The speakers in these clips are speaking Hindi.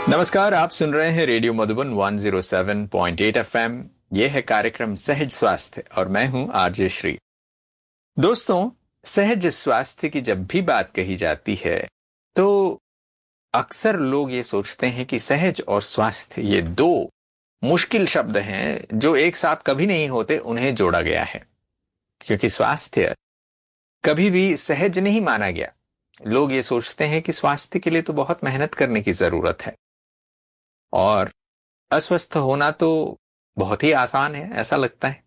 नमस्कार, आप सुन रहे हैं रेडियो मधुबन 107.8 एफएम। ये है कार्यक्रम सहज स्वास्थ्य और मैं हूं आरजे श्री। दोस्तों, सहज स्वास्थ्य की जब भी बात कही जाती है तो अक्सर लोग ये सोचते हैं कि सहज और स्वास्थ्य ये दो मुश्किल शब्द हैं जो एक साथ कभी नहीं होते, उन्हें जोड़ा गया है। क्योंकि स्वास्थ्य कभी भी सहज नहीं माना गया। लोग ये सोचते हैं कि स्वास्थ्य के लिए तो बहुत मेहनत करने की जरूरत है और अस्वस्थ होना तो बहुत ही आसान है, ऐसा लगता है।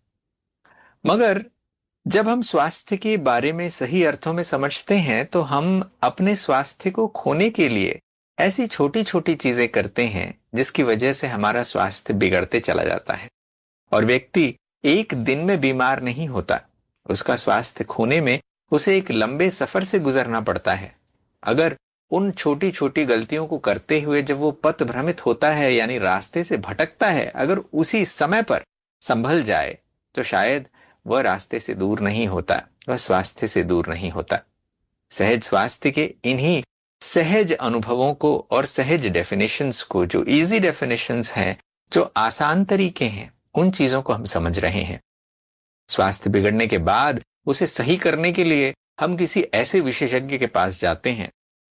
मगर जब हम स्वास्थ्य के बारे में सही अर्थों में समझते हैं तो हम अपने स्वास्थ्य को खोने के लिए ऐसी छोटी छोटी चीजें करते हैं जिसकी वजह से हमारा स्वास्थ्य बिगड़ते चला जाता है। और व्यक्ति एक दिन में बीमार नहीं होता, उसका स्वास्थ्य खोने में उसे एक लंबे सफर से गुजरना पड़ता है। अगर उन छोटी छोटी गलतियों को करते हुए जब वो पथ भ्रमित होता है, यानी रास्ते से भटकता है, अगर उसी समय पर संभल जाए तो शायद वह रास्ते से दूर नहीं होता, वह स्वास्थ्य से दूर नहीं होता। सहज स्वास्थ्य के इन्हीं सहज अनुभवों को और सहज डेफिनेशंस को, जो इजी डेफिनेशंस हैं, जो आसान तरीके हैं, उन चीजों को हम समझ रहे हैं। स्वास्थ्य बिगड़ने के बाद उसे सही करने के लिए हम किसी ऐसे विशेषज्ञ के पास जाते हैं।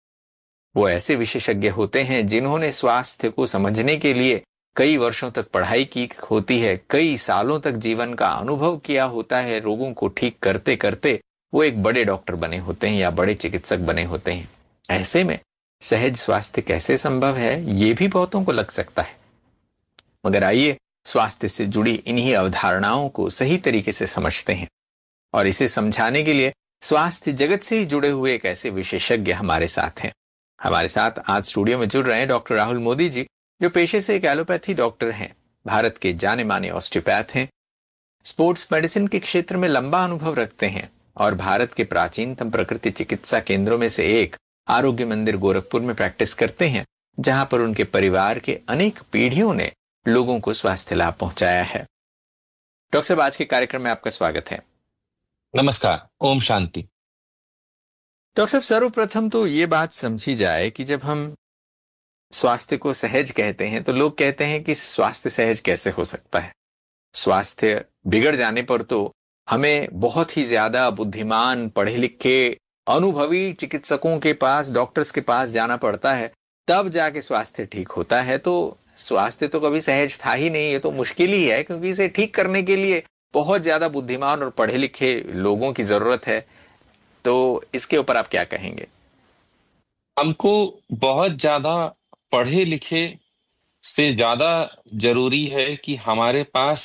वो ऐसे विशेषज्ञ होते हैं जिन्होंने स्वास्थ्य को समझने के लिए कई वर्षों तक पढ़ाई की होती है, कई सालों तक जीवन का अनुभव किया होता है। रोगों को ठीक करते करते वो एक बड़े डॉक्टर बने होते हैं या बड़े चिकित्सक बने होते हैं। ऐसे में सहज स्वास्थ्य कैसे संभव है, ये भी बहुतों को लग सकता है। मगर आइए स्वास्थ्य से जुड़ी इन्हीं अवधारणाओं को सही तरीके से समझते हैं। और इसे समझाने के लिए स्वास्थ्य जगत से ही जुड़े हुए एक ऐसे विशेषज्ञ हमारे साथ हैं। हमारे साथ आज स्टूडियो में जुड़ रहे हैं डॉक्टर राहुल मोदी जी, जो पेशे से एक एलोपैथी डॉक्टर हैं, भारत के जाने माने ऑस्टियोपैथ हैं, स्पोर्ट्स मेडिसिन के क्षेत्र में लंबा अनुभव रखते हैं और भारत के प्राचीनतम प्रकृति चिकित्सा केंद्रों में से एक आरोग्य मंदिर गोरखपुर में प्रैक्टिस करते हैं, जहां पर उनके परिवार के अनेक पीढ़ियों ने लोगों को स्वास्थ्य लाभ पहुंचाया है। डॉक्टर साहब, आज के कार्यक्रम में आपका स्वागत है। नमस्कार। ओम शांति। डॉक्टर साहब, सर्वप्रथम तो ये बात समझी जाए कि जब हम स्वास्थ्य को सहज कहते हैं तो लोग कहते हैं कि स्वास्थ्य सहज कैसे हो सकता है। स्वास्थ्य बिगड़ जाने पर तो हमें बहुत ही ज्यादा बुद्धिमान, पढ़े लिखे, अनुभवी चिकित्सकों के पास, डॉक्टर्स के पास जाना पड़ता है, तब जाके स्वास्थ्य ठीक होता है। तो स्वास्थ्य तो कभी सहज था ही नहीं, ये तो मुश्किल ही है, क्योंकि इसे ठीक करने के लिए बहुत ज्यादा बुद्धिमान और पढ़े लिखे लोगों की जरूरत है। तो इसके ऊपर आप क्या कहेंगे? हमको बहुत ज्यादा पढ़े लिखे से ज्यादा जरूरी है कि हमारे पास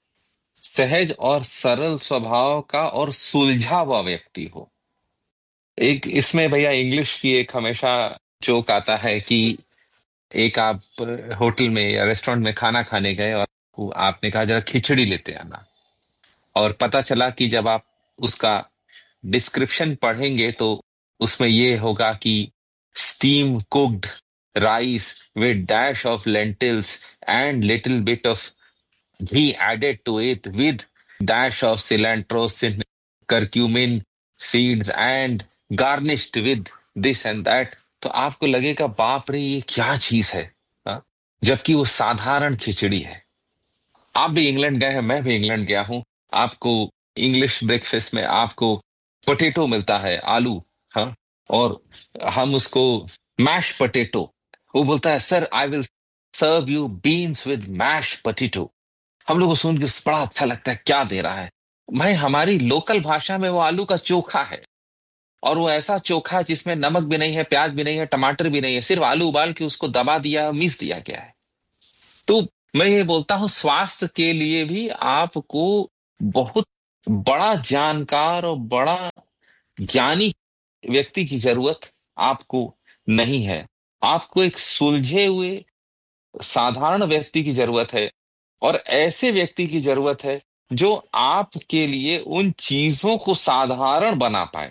सहज और सरल स्वभाव का और सुलझा हुआ व्यक्ति हो। एक इसमें भैया इंग्लिश की एक हमेशा जोक आता है कि एक आप होटल में या रेस्टोरेंट में खाना खाने गए और आपने कहा जरा खिचड़ी लेते आना, और पता चला कि जब आप उसका डिस्क्रिप्शन पढ़ेंगे तो उसमें ये होगा कि steam cooked rice with dash of lentils and little bit of ghee added to it with dash of cilantro, curcumin seeds and garnished with this and that। तो आपको लगेगा बाप रे ये क्या चीज है, हाँ? जबकि वो साधारण खिचड़ी है। आप भी इंग्लैंड गए हैं, मैं भी इंग्लैंड गया हूं। आपको इंग्लिश ब्रेकफास्ट में आपको पोटैटो मिलता है, आलू, हाँ, और हम उसको मैश पोटैटो, वो बोलता है sir I will serve you beans with mash potato. हम लोग को सुन के बड़ा अच्छा लगता है, क्या दे रहा है भाई। हमारी लोकल भाषा में वो आलू का चोखा है, और वो ऐसा चोखा है जिसमें नमक भी नहीं है, प्याज भी नहीं है, टमाटर भी नहीं है, सिर्फ आलू उबाल के उसको दबा दिया, मीस दिया गया है। तो मैं ये बोलता हूं स्वास्थ्य के लिए भी आपको बहुत बड़ा जानकार और बड़ा ज्ञानी व्यक्ति की जरूरत आपको नहीं है। आपको एक सुलझे हुए साधारण व्यक्ति की जरूरत है, और ऐसे व्यक्ति की जरूरत है जो आपके लिए उन चीजों को साधारण बना पाए,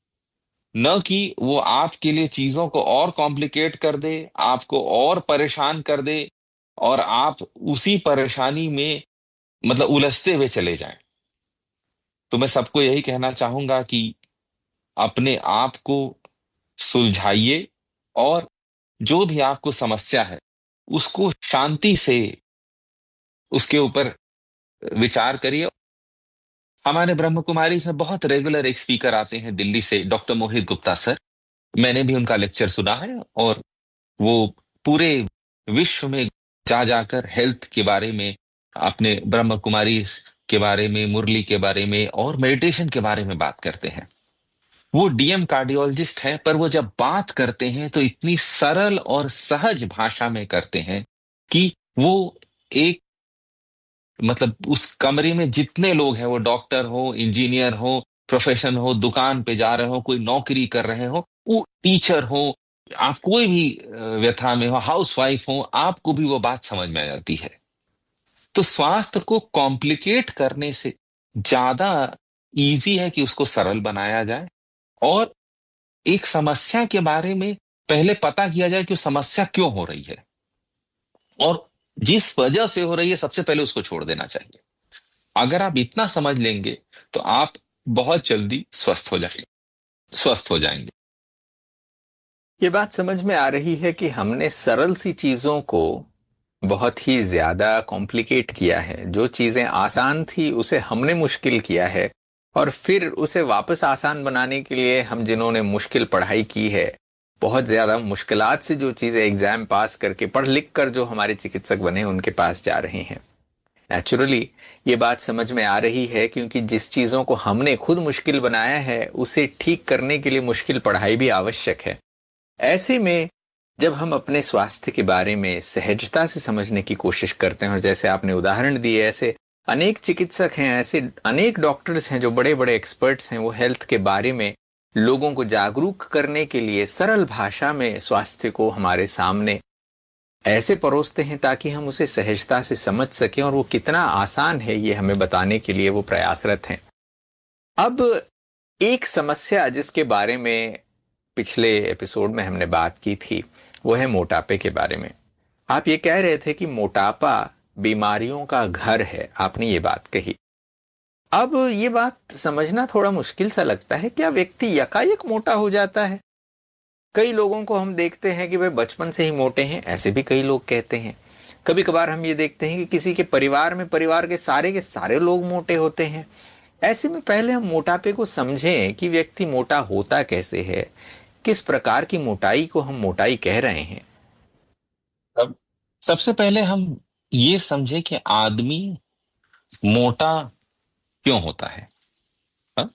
न कि वो आपके लिए चीजों को और कॉम्प्लिकेट कर दे, आपको और परेशान कर दे, और आप उसी परेशानी में मतलब उलझते हुए चले जाएं। तो मैं सबको यही कहना चाहूंगा कि अपने आप को सुलझाइए, और जो भी आपको समस्या है उसको शांति से उसके ऊपर विचार करिए। हमारे ब्रह्म कुमारी से बहुत रेगुलर एक स्पीकर आते हैं दिल्ली से, डॉक्टर मोहित गुप्ता सर। मैंने भी उनका लेक्चर सुना है, और वो पूरे विश्व में जा जाकर हेल्थ के बारे में, अपने ब्रह्म कुमारी के बारे में, मुरली के बारे में और मेडिटेशन के बारे में बात करते हैं। वो डीएम कार्डियोलॉजिस्ट हैं, पर वो जब बात करते हैं तो इतनी सरल और सहज भाषा में करते हैं कि वो एक, मतलब उस कमरे में जितने लोग हैं, वो डॉक्टर हो, इंजीनियर हो, प्रोफेशन हो, दुकान पे जा रहे हो, कोई नौकरी कर रहे हो, वो टीचर हो, आप कोई भी व्यथा में हो, हाउस वाइफ हो, आपको भी वो बात समझ में आ जाती है। तो स्वास्थ्य को कॉम्प्लिकेट करने से ज्यादा इजी है कि उसको सरल बनाया जाए, और एक समस्या के बारे में पहले पता किया जाए कि वो समस्या क्यों हो रही है, और जिस वजह से हो रही है सबसे पहले उसको छोड़ देना चाहिए। अगर आप इतना समझ लेंगे तो आप बहुत जल्दी स्वस्थ हो जाएंगे। ये बात समझ में आ रही है कि हमने सरल सी चीजों को बहुत ही ज्यादा कॉम्प्लिकेट किया है। जो चीजें आसान थी उसे हमने मुश्किल किया है, और फिर उसे वापस आसान बनाने के लिए हम जिन्होंने मुश्किल पढ़ाई की है, बहुत ज्यादा मुश्किलात से जो चीजें एग्जाम पास करके पढ़ लिख कर जो हमारे चिकित्सक बने उनके पास जा रहे हैं। नेचुरली ये बात समझ में आ रही है, क्योंकि जिस चीजों को हमने खुद मुश्किल बनाया है उसे ठीक करने के लिए मुश्किल पढ़ाई भी आवश्यक है। ऐसे में जब हम अपने स्वास्थ्य के बारे में सहजता से समझने की कोशिश करते हैं, और जैसे आपने उदाहरण दिए, ऐसे अनेक चिकित्सक हैं, ऐसे अनेक डॉक्टर्स हैं जो बड़े बड़े एक्सपर्ट्स हैं, वो हेल्थ के बारे में लोगों को जागरूक करने के लिए सरल भाषा में स्वास्थ्य को हमारे सामने ऐसे परोसते हैं ताकि हम उसे सहजता से समझ सकें, और वो कितना आसान है ये हमें बताने के लिए वो प्रयासरत हैं। अब एक समस्या जिसके बारे में पिछले एपिसोड में हमने बात की थी, वो है मोटापे के बारे में। आप ये कह रहे थे कि मोटापा बीमारियों का घर है, आपने ये बात कही। अब ये बात समझना थोड़ा मुश्किल सा लगता है, क्या व्यक्ति यकायक मोटा हो जाता है? कई लोगों को हम देखते हैं कि वे बचपन से ही मोटे हैं, ऐसे भी कई लोग कहते हैं। कभी कभार हम ये देखते हैं कि किसी के परिवार में परिवार के सारे लोग मोटे होते हैं। ऐसे में पहले हम मोटापे को समझें कि व्यक्ति मोटा होता कैसे है, किस प्रकार की मोटाई को हम मोटाई कह रहे हैं। अब सबसे पहले हम ये समझे कि आदमी मोटा क्यों होता है। हाँ?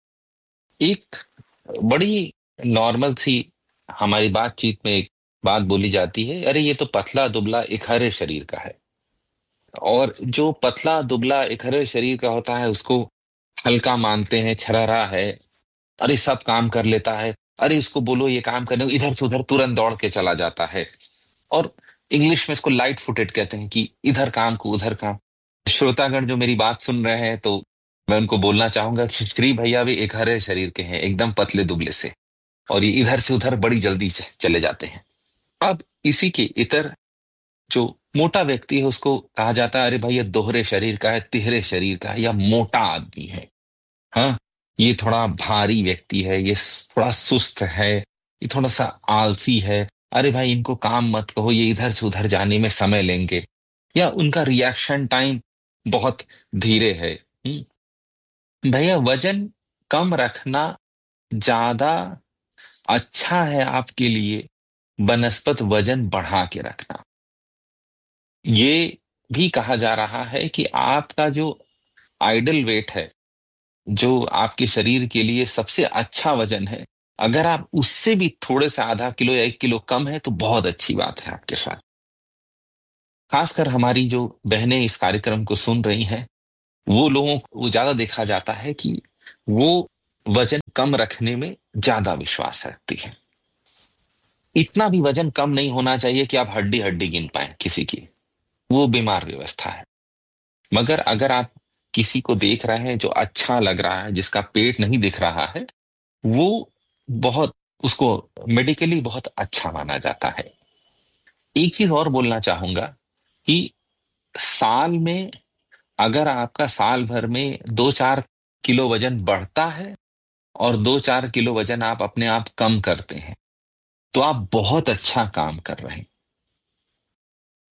एक बड़ी नॉर्मल सी हमारी बातचीत में एक बात बोली जाती है, अरे ये तो पतला दुबला एक हरे शरीर का है। और जो पतला दुबला एक हरे शरीर का होता है उसको हल्का मानते हैं, छरहरा है, अरे सब काम कर लेता है, अरे इसको बोलो ये काम करने को, इधर से उधर तुरंत दौड़ के चला जाता है। और इंग्लिश में इसको लाइट फुटेड कहते हैं कि इधर काम को उधर काम। श्रोतागण जो मेरी बात सुन रहे हैं, तो मैं उनको बोलना चाहूंगा कि श्री भैया भी एक हरे शरीर के हैं, एकदम पतले दुबले से, और ये इधर से उधर बड़ी जल्दी चले जाते हैं। अब इसी के इतर जो मोटा व्यक्ति है उसको कहा जाता है, अरे भाई ये दोहरे शरीर का है, तिहरे शरीर का है, या मोटा आदमी है। हाँ, ये थोड़ा भारी व्यक्ति है, ये थोड़ा सुस्त है, ये थोड़ा सा आलसी है, अरे भाई इनको काम मत कहो, ये इधर से उधर जाने में समय लेंगे, या उनका रिएक्शन टाइम बहुत धीरे है। भैया वजन कम रखना ज्यादा अच्छा है आपके लिए बनस्पत वजन बढ़ा के रखना। ये भी कहा जा रहा है कि आपका जो आइडल वेट है, जो आपके शरीर के लिए सबसे अच्छा वजन है, अगर आप उससे भी थोड़े से आधा किलो या 1 किलो कम है तो बहुत अच्छी बात है आपके साथ। खासकर हमारी जो बहनें इस कार्यक्रम को सुन रही हैं, वो लोगों को ज्यादा देखा जाता है कि वो वजन कम रखने में ज्यादा विश्वास रखती है। इतना भी वजन कम नहीं होना चाहिए कि आप हड्डी हड्डी गिन पाए किसी की, वो बीमार व्यवस्था है। मगर अगर आप किसी को देख रहे हैं जो अच्छा लग रहा है, जिसका पेट नहीं दिख रहा है, वो बहुत, उसको मेडिकली बहुत अच्छा माना जाता है। एक चीज और बोलना चाहूंगा कि साल में अगर आपका साल भर में 2-4 किलो वजन बढ़ता है और 2-4 किलो वजन आप अपने आप कम करते हैं, तो आप बहुत अच्छा काम कर रहे हैं।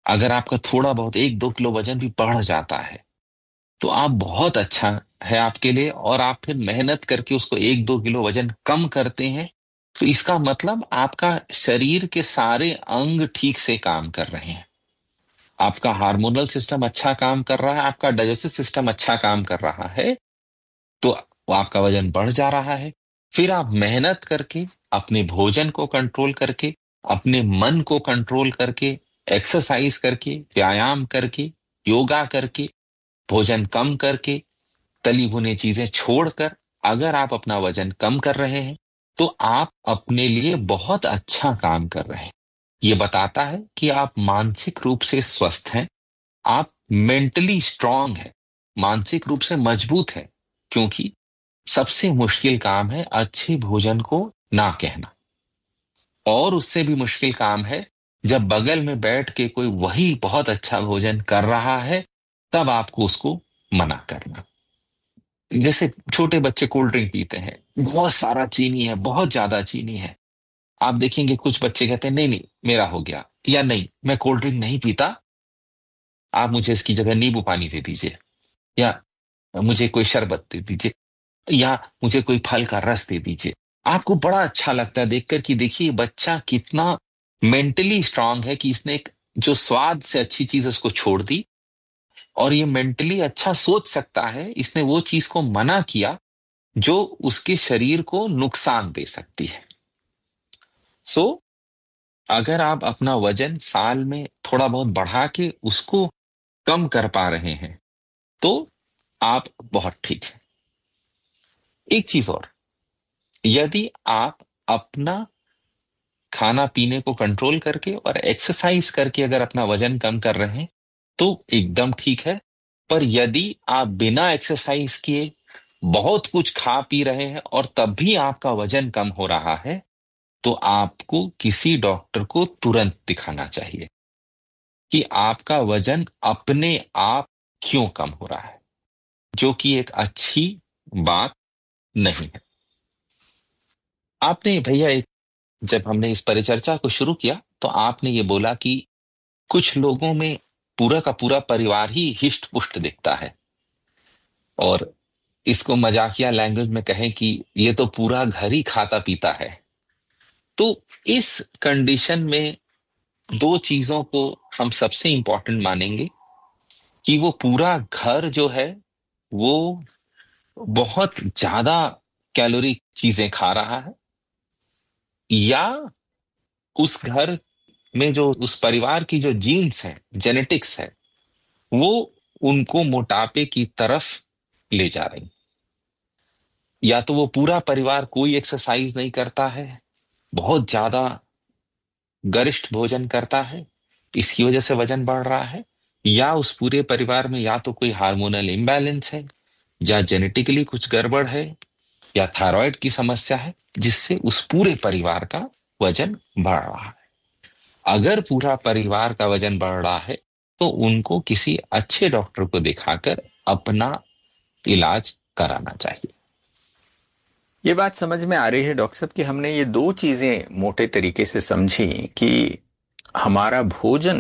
अगर आपका थोड़ा बहुत 1-2 किलो वजन भी बढ़ जाता है तो आप बहुत अच्छा है आपके लिए, और आप फिर मेहनत करके उसको 1-2 किलो वजन कम करते हैं, तो इसका मतलब आपका शरीर के सारे अंग ठीक से काम कर रहे हैं, आपका हार्मोनल सिस्टम अच्छा काम कर रहा है, आपका डाइजेस्टिव सिस्टम अच्छा काम कर रहा है, तो आपका वजन बढ़ जा रहा है। फिर आप मेहनत करके, अपने भोजन को कंट्रोल करके, अपने मन को कंट्रोल करके, एक्सरसाइज करके, व्यायाम करके, योगा करके, भोजन कम करके, तली भुनी चीजें छोड़कर अगर आप अपना वजन कम कर रहे हैं, तो आप अपने लिए बहुत अच्छा काम कर रहे हैं। ये बताता है कि आप मानसिक रूप से स्वस्थ हैं, आप मेंटली स्ट्रांग हैं, मानसिक रूप से मजबूत हैं, क्योंकि सबसे मुश्किल काम है अच्छे भोजन को ना कहना, और उससे भी मुश्किल काम है जब बगल में बैठ के कोई वही बहुत अच्छा भोजन कर रहा है, तब आपको उसको मना करना। जैसे छोटे बच्चे कोल्ड ड्रिंक पीते हैं, बहुत सारा चीनी है, बहुत ज्यादा चीनी है, आप देखेंगे कुछ बच्चे कहते हैं नहीं नहीं मेरा हो गया, या नहीं मैं कोल्ड ड्रिंक नहीं पीता, आप मुझे इसकी जगह नींबू पानी दे दीजिए, या मुझे कोई शरबत दे दीजिए, या मुझे कोई फल का रस दे दीजिए। आपको बड़ा अच्छा लगता है देखकर कि देखिए बच्चा कितना मेंटली स्ट्रांग है कि इसने एक जो स्वाद से अच्छी चीज उसको छोड़ दी, और ये मेंटली अच्छा सोच सकता है, इसने वो चीज को मना किया जो उसके शरीर को नुकसान दे सकती है। सो अगर आप अपना वजन साल में थोड़ा बहुत बढ़ा के उसको कम कर पा रहे हैं, तो आप बहुत ठीक हैं। एक चीज और, यदि आप अपना खाना पीने को कंट्रोल करके और एक्सरसाइज करके अगर अपना वजन कम कर रहे हैं, तो एकदम ठीक है। पर यदि आप बिना एक्सरसाइज किए बहुत कुछ खा पी रहे हैं और तब भी आपका वजन कम हो रहा है, तो आपको किसी डॉक्टर को तुरंत दिखाना चाहिए कि आपका वजन अपने आप क्यों कम हो रहा है, जो कि एक अच्छी बात नहीं है। आपने भैया एक, जब हमने इस परिचर्चा को शुरू किया तो आपने ये बोला कि कुछ लोगों में पूरा का पूरा परिवार ही हिष्ट पुष्ट दिखता है, और इसको मजाकिया लैंग्वेज में कहें कि ये तो पूरा घर ही खाता पीता है। तो इस कंडीशन में दो चीजों को हम सबसे इंपॉर्टेंट मानेंगे, कि वो पूरा घर जो है वो बहुत ज्यादा कैलोरी चीजें खा रहा है, या उस घर में जो उस परिवार की जो जीन्स है, जेनेटिक्स है, वो उनको मोटापे की तरफ ले जा रही। या तो वो पूरा परिवार कोई एक्सरसाइज नहीं करता है, बहुत ज्यादा गरिष्ठ भोजन करता है, इसकी वजह से वजन बढ़ रहा है, या उस पूरे परिवार में या तो कोई हार्मोनल इम्बैलेंस है, या जेनेटिकली कुछ गड़बड़ है, या थायराइड की समस्या है, जिससे उस पूरे परिवार का वजन बढ़ रहा है। अगर पूरा परिवार का वजन बढ़ रहा है, तो उनको किसी अच्छे डॉक्टर को दिखाकर अपना इलाज कराना चाहिए। ये बात समझ में आ रही है डॉक्टर साहब कि हमने ये दो चीजें मोटे तरीके से समझी कि हमारा भोजन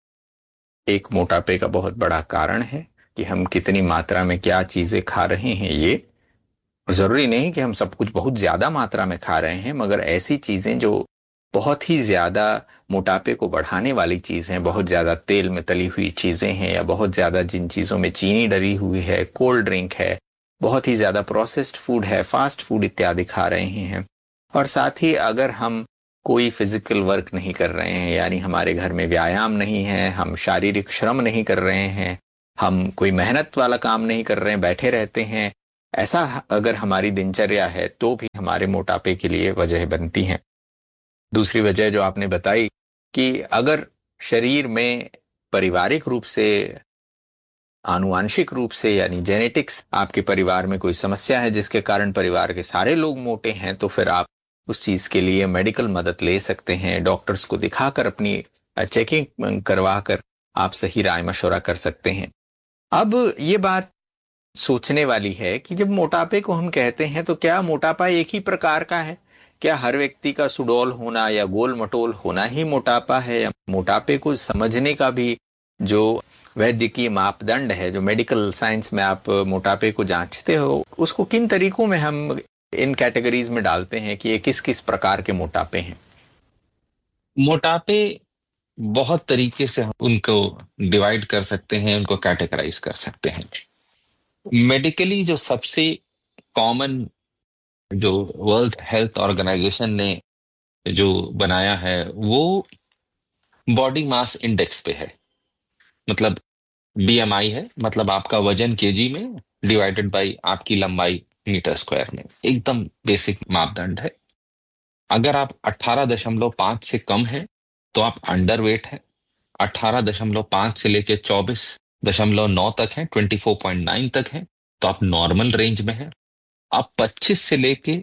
एक मोटापे का बहुत बड़ा कारण है, कि हम कितनी मात्रा में क्या चीजें खा रहे हैं। ये जरूरी नहीं कि हम सब कुछ बहुत ज्यादा मात्रा में खा रहे हैं, मगर ऐसी चीजें जो बहुत ही ज्यादा मोटापे को बढ़ाने वाली चीज हैं, बहुत ज्यादा तेल में तली हुई चीजें हैं, या बहुत ज्यादा जिन चीजों में चीनी डली हुई है, कोल्ड ड्रिंक है, बहुत ही ज्यादा प्रोसेस्ड फूड है, फास्ट फूड इत्यादि खा रहे हैं। और साथ ही अगर हम कोई फिजिकल वर्क नहीं कर रहे हैं, यानी हमारे घर में व्यायाम नहीं है, हम शारीरिक श्रम नहीं कर रहे हैं, हम कोई मेहनत वाला काम नहीं कर रहे हैं, बैठे रहते हैं, ऐसा अगर हमारी दिनचर्या है, तो भी हमारे मोटापे के लिए वजह बनती है। दूसरी वजह जो आपने बताई कि अगर शरीर में पारिवारिक रूप से, आनुवांशिक रूप से, यानी जेनेटिक्स, आपके परिवार में कोई समस्या है जिसके कारण परिवार के सारे लोग मोटे हैं, तो फिर आप उस चीज के लिए मेडिकल मदद ले सकते हैं, डॉक्टर्स को दिखाकर अपनी चेकिंग करवा कर आप सही राय मशवरा कर सकते हैं। अब ये बात सोचने वाली है कि जब मोटापे को हम कहते हैं, तो क्या मोटापा एक ही प्रकार का है, क्या हर व्यक्ति का सुडौल होना या गोल मटोल होना ही मोटापा है, या मोटापे को समझने का भी जो वैद्यकीय मापदंड है, जो मेडिकल साइंस में आप मोटापे को जांचते हो, उसको किन तरीकों में हम इन कैटेगरीज में डालते हैं कि ये किस किस प्रकार के मोटापे हैं? मोटापे बहुत तरीके से हम उनको डिवाइड कर सकते हैं, उनको कैटेगराइज कर सकते हैं। मेडिकली जो सबसे कॉमन, जो वर्ल्ड हेल्थ ऑर्गेनाइजेशन ने जो बनाया है, वो बॉडी मास इंडेक्स पे है। मतलब बीएमआई है, मतलब आपका वजन केजी में डिवाइडेड बाय आपकी लंबाई मीटर स्क्वायर में। एकदम बेसिक मापदंड है। अगर आप 18.5 से कम है तो आप अंडर वेट है। 18.5 से लेके 24.9 तक है, 24.9 तक है, तो आप नॉर्मल रेंज में है। आप 25 से लेके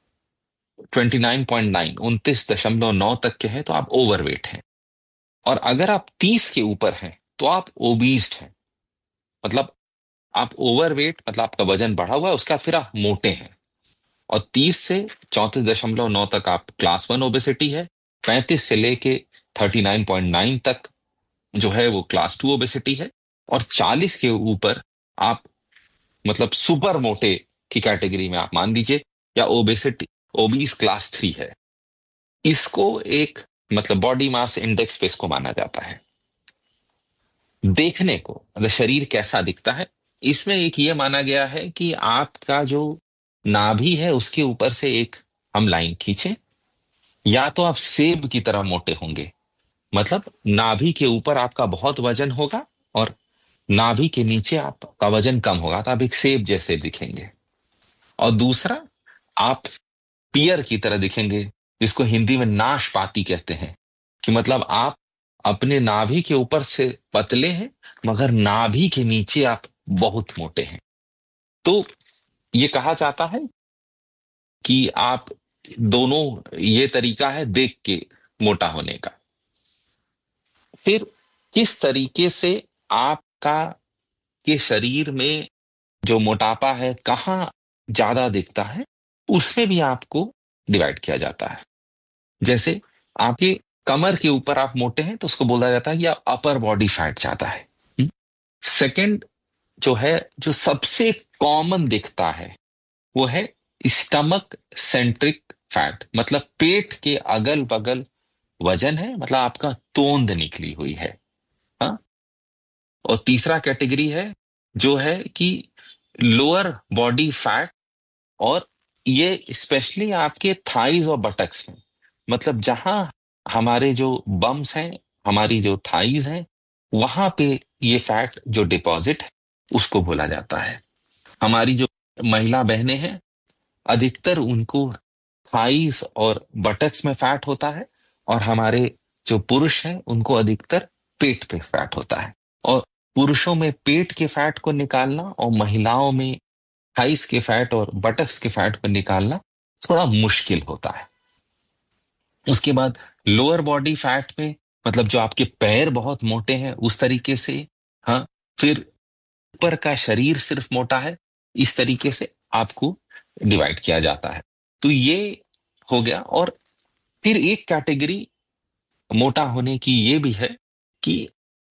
29.9, 29.9 तक के हैं तो आप ओवरवेट हैं। और अगर आप 30 के ऊपर हैं तो आप ओबीस्ड हैं। मतलब आप ओवरवेट, मतलब आपका वजन बढ़ा हुआ है, उसका फिर आप मोटे हैं। और 30 से 34.9 तक आप क्लास 1 ओबेसिटी है। 35 से लेके 39.9 तक जो है वो क्लास 2 ओबेसिटी है। और 40 के ऊपर आप मतलब सुपर मोटे की कैटेगरी में आप मान लीजिए, या ओबेसिटी, ओबीस क्लास 3 है। इसको एक मतलब बॉडी मास इंडेक्स पे इसको माना जाता है। देखने को मतलब शरीर कैसा दिखता है, इसमें एक ये माना गया है कि आपका जो नाभि है उसके ऊपर से एक हम लाइन खींचे, या तो आप सेब की तरह मोटे होंगे, मतलब नाभि के ऊपर आपका बहुत वजन होगा और नाभि के नीचे आपका वजन कम होगा, तो आप एक सेब जैसे दिखेंगे। और दूसरा, आप पियर की तरह दिखेंगे, जिसको हिंदी में नाशपाती कहते हैं, कि मतलब आप अपने नाभि के ऊपर से पतले हैं मगर नाभि के नीचे आप बहुत मोटे हैं। तो ये कहा जाता है कि आप दोनों, ये तरीका है देख के मोटा होने का। फिर किस तरीके से आपका के शरीर में जो मोटापा है कहाँ ज्यादा दिखता है, उसमें भी आपको डिवाइड किया जाता है। जैसे आपके कमर के ऊपर आप मोटे हैं तो उसको बोला जाता है कि आप अपर बॉडी फैट ज्यादा है। सेकंड जो है, जो सबसे कॉमन दिखता है, वो है स्टमक सेंट्रिक फैट, मतलब पेट के अगल बगल वजन है, मतलब आपका तोंद निकली हुई है। हाँ। और तीसरा कैटेगरी है जो है कि लोअर बॉडी फैट, और ये स्पेशली आपके थाइज और बटक्स में, मतलब जहां हमारे जो बम्स हैं, हमारी जो थाइज हैं, वहां पे ये फैट जो डिपॉजिट है उसको बोला जाता है। हमारी जो महिला बहनें हैं, अधिकतर उनको थाइस और बटक्स में फैट होता है, और हमारे जो पुरुष हैं उनको अधिकतर पेट पे फैट होता है। और पुरुषों में पेट के फैट को निकालना और महिलाओं में थाइस के फैट और बटक्स के फैट को निकालना थोड़ा मुश्किल होता है। उसके बाद लोअर बॉडी फैट में, मतलब जो आपके पैर बहुत मोटे हैं उस तरीके से। हाँ। फिर ऊपर का शरीर सिर्फ मोटा है, इस तरीके से आपको डिवाइड किया जाता है। तो ये हो गया। और फिर एक कैटेगरी मोटा होने की ये भी है कि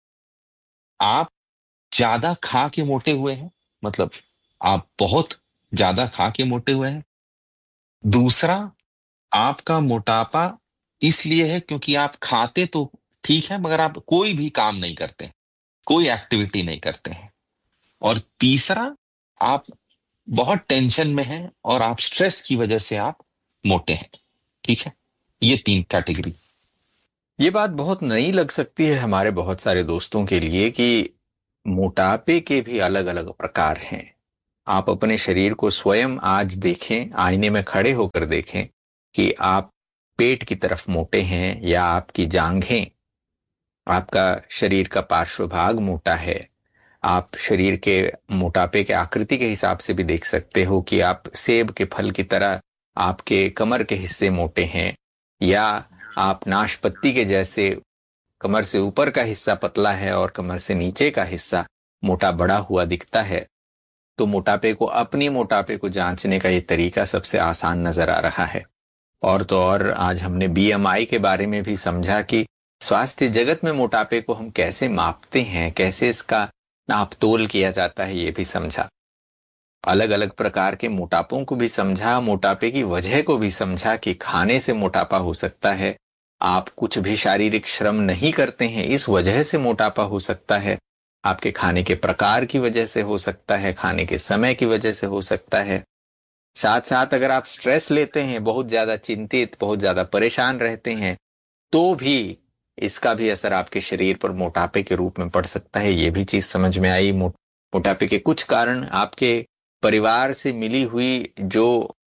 आप ज्यादा खा के मोटे हुए हैं, मतलब आप बहुत ज्यादा खा के मोटे हुए हैं। दूसरा, आपका मोटापा इसलिए है क्योंकि आप खाते तो ठीक है मगर आप कोई भी काम नहीं करते, कोई एक्टिविटी नहीं करते हैं। और तीसरा, आप बहुत टेंशन में हैं और आप स्ट्रेस की वजह से आप मोटे हैं। ठीक है, ये 3 कैटेगरी। ये बात बहुत नई लग सकती है हमारे बहुत सारे दोस्तों के लिए कि मोटापे के भी अलग अलग प्रकार हैं। आप अपने शरीर को स्वयं आज देखें, आईने में खड़े होकर देखें कि आप पेट की तरफ मोटे हैं या आपकी जांघें, आपका शरीर का पार्श्व भाग मोटा है। आप शरीर के मोटापे के आकृति के हिसाब से भी देख सकते हो कि आप सेब के फल की तरह आपके कमर के हिस्से मोटे हैं, या आप नाशपत्ती के जैसे कमर से ऊपर का हिस्सा पतला है और कमर से नीचे का हिस्सा मोटा बड़ा हुआ दिखता है। तो मोटापे को, अपनी मोटापे को जांचने का ये तरीका सबसे आसान नजर आ रहा है। और तो और आज हमने बीएमआई के बारे में भी समझा कि स्वास्थ्य जगत में मोटापे को हम कैसे मापते हैं, कैसे इसका नापतोल किया जाता है, ये भी समझा। अलग अलग प्रकार के मोटापों को भी समझा, मोटापे की वजह को भी समझा कि खाने से मोटापा हो सकता है, आप कुछ भी शारीरिक श्रम नहीं करते हैं इस वजह से मोटापा हो सकता है, आपके खाने के प्रकार की वजह से हो सकता है, खाने के समय की वजह से हो सकता है। साथ साथ अगर आप स्ट्रेस लेते हैं, बहुत ज्यादा चिंतित, बहुत ज्यादा परेशान रहते हैं, तो भी इसका भी असर आपके शरीर पर मोटापे के रूप में पड़ सकता है। ये भी चीज समझ में आई। मोटापे के कुछ कारण आपके परिवार से मिली हुई जो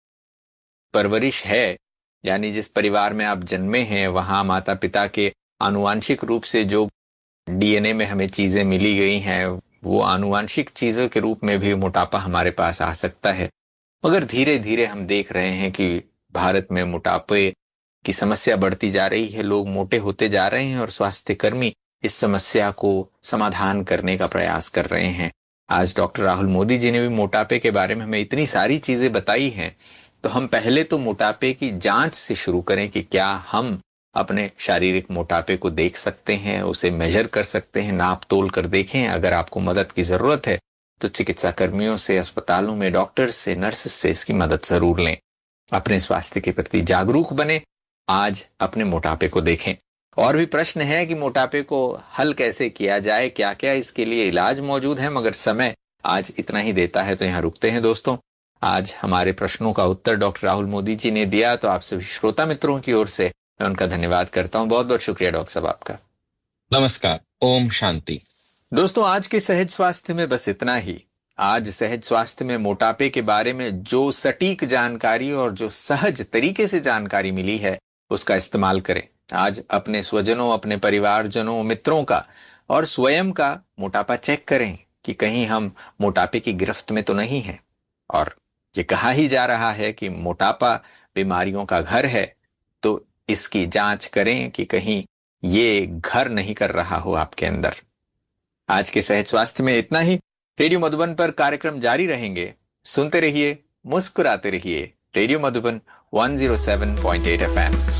परवरिश है, यानी जिस परिवार में आप जन्मे हैं वहां माता पिता के आनुवांशिक रूप से जो डीएनए में हमें चीजें मिली गई हैं, वो आनुवांशिक चीजों के रूप में भी मोटापा हमारे पास आ सकता है। मगर धीरे धीरे हम देख रहे हैं कि भारत में मोटापे की समस्या बढ़ती जा रही है, लोग मोटे होते जा रहे हैं और स्वास्थ्य कर्मी इस समस्या को समाधान करने का प्रयास कर रहे हैं। आज डॉक्टर राहुल मोदी जी ने भी मोटापे के बारे में हमें इतनी सारी चीजें बताई हैं, तो हम पहले तो मोटापे की जांच से शुरू करें कि क्या हम अपने शारीरिक मोटापे को देख सकते हैं, उसे मेजर कर सकते हैं, नाप तोल कर देखें। अगर आपको मदद की जरूरत है तो चिकित्सा कर्मियों से, अस्पतालों में डॉक्टर्स से, नर्सेस से इसकी मदद जरूर लें। अपने स्वास्थ्य के प्रति जागरूक बने, आज अपने मोटापे को देखें। और भी प्रश्न है कि मोटापे को हल कैसे किया जाए, क्या क्या इसके लिए इलाज मौजूद है, मगर समय आज इतना ही देता है तो यहाँ रुकते हैं दोस्तों। आज हमारे प्रश्नों का उत्तर डॉक्टर राहुल मोदी जी ने दिया, तो आप सभी श्रोता मित्रों की ओर से मैं उनका धन्यवाद करता हूं। बहुत बहुत शुक्रिया डॉक्टर साहब आपका। नमस्कार। ओम शांति। दोस्तों, आज के सहज स्वास्थ्य में बस इतना ही। आज सहज स्वास्थ्य में मोटापे के बारे में जो सटीक जानकारी और जो सहज तरीके से जानकारी मिली है उसका इस्तेमाल करें। आज अपने स्वजनों, अपने परिवारजनों, मित्रों का और स्वयं का मोटापा चेक करें कि कहीं हम मोटापे की गिरफ्त में तो नहीं हैं। और ये कहा ही जा रहा है कि मोटापा बीमारियों का घर है, तो इसकी जांच करें कि कहीं ये घर नहीं कर रहा हो आपके अंदर। आज के सहज स्वास्थ्य में इतना ही। रेडियो मधुबन पर कार्यक्रम जारी रहेंगे। सुनते रहिए, मुस्कुराते रहिए। Radio Madhuban 107.8 FM।